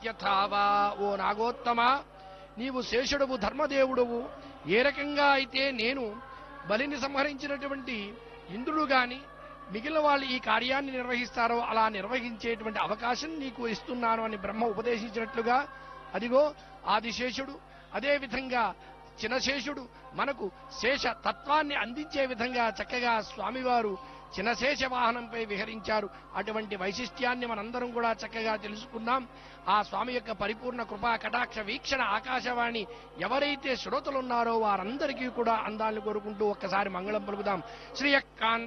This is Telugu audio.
ఇత్యథావా. ఓ నాగోత్తమ, నీవు శేషుడవు, ధర్మదేవుడవు. ఏ రకంగా అయితే నేను బలిని సంహరించినటువంటి ఇంద్రుడు గాని మిగిలిన వాళ్ళు ఈ కార్యాన్ని నిర్వహిస్తారో అలా నిర్వహించేటువంటి అవకాశం నీకు ఇస్తున్నాను అని బ్రహ్మ ఉపదేశించినట్లుగా, అదిగో ఆదిశేషుడు, అదే విధంగా చినశేషుడు మనకు శేష తత్వాన్ని అందించే విధంగా చక్కగా స్వామివారు చినశేష వాహనంపై విహరించారు. అటువంటి వైశిష్ట్యాన్ని మనందరం కూడా చక్కగా తెలుసుకున్నాం. ఆ స్వామి యొక్క పరిపూర్ణ కృపా కటాక్ష వీక్షణ ఆకాశవాణి ఎవరైతే శ్రోతలున్నారో వారందరికీ కూడా అందాలను కోరుకుంటూ ఒక్కసారి మంగళం పలుకుదాం. శ్రీయకాంత